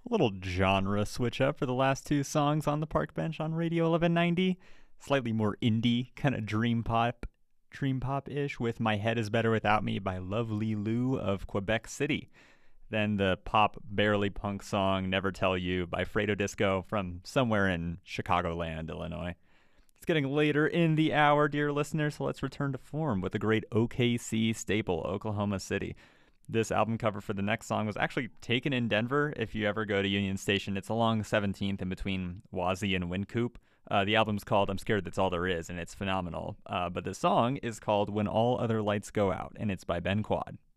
A little genre switch up for the last two songs on the park bench on Radio 1190. Slightly more indie, kind of dream pop ish, with My Head Is Better Without Me by Lovely Lou of Quebec City. Then the pop, barely punk song Never Tell You by Fredo Disco from somewhere in Chicagoland, Illinois. It's getting later in the hour, dear listeners, so let's return to form with the great OKC staple, Oklahoma City. This album cover for the next song was actually taken in Denver. If you ever go to Union Station, it's along 17th in between Wazi and Wynkoop. The album's called I'm Scared That's All There Is, and it's phenomenal. But the song is called When All Other Lights Go Out, and it's by Ben Quad.